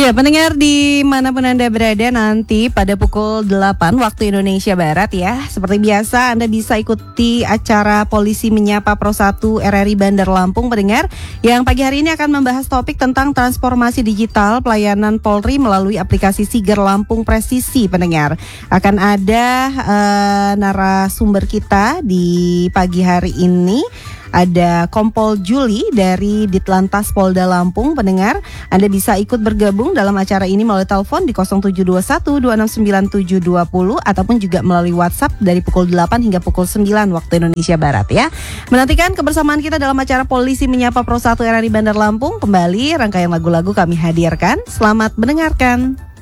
Ya, pendengar dimanapun Anda berada, nanti pada pukul 8 waktu Indonesia Barat ya. Seperti biasa Anda bisa ikuti acara Polisi Menyapa Pro 1 RRI Bandar Lampung, pendengar, yang pagi hari ini akan membahas topik tentang transformasi digital pelayanan Polri melalui aplikasi Siger Lampung Presisi, pendengar. Akan ada narasumber kita di pagi hari ini. Ada Kompol Juli dari Ditlantas Polda Lampung, pendengar. Anda bisa ikut bergabung dalam acara ini melalui telepon di 0721 269 720 ataupun juga melalui WhatsApp dari pukul 8 hingga pukul 9 waktu Indonesia Barat ya. Menantikan kebersamaan kita dalam acara Polisi Menyapa Pro 1 RRI Bandar Lampung. Kembali rangkaian lagu-lagu kami hadirkan. Selamat mendengarkan.